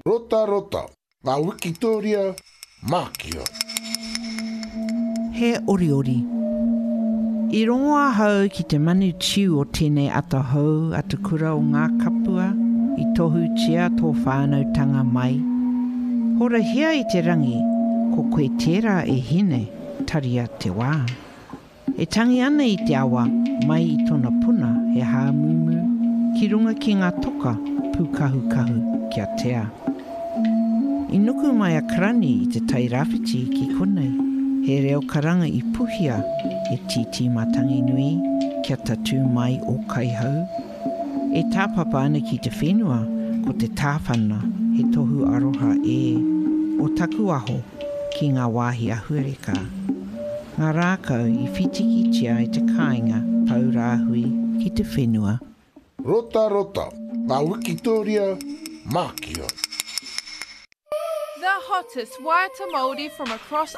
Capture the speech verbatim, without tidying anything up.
Rota rota, ngā Wikitoria, Mākia. He ori ori. I rongoa hau ki te manu tiu o tēnei atahau atu kura o ngā kapua, i tohu tia tō whānautanga mai. Hora hea i te rangi, ko koe tērā e hine, taria te wā. E tangi ana i te awa, mai i tona puna he hāmumu, ki runga ki ngā toka, pukahu kahu kia tea. I nuku mai a karani i te tairawhiti ki konei, he reo karanga i puhia e titi matangi nui kia tatu mai o kaihau. E tāpapa ana ki te whenua ko te tāwhana he tohu aroha e o taku aho ki ngā wāhi ahuereka. Ngā rākau i whitiki tia i te kāinga pau rāhui ki te whenua. Rota rota, ngā Wikitoria, Mākia. The hottest Waiata Māori from across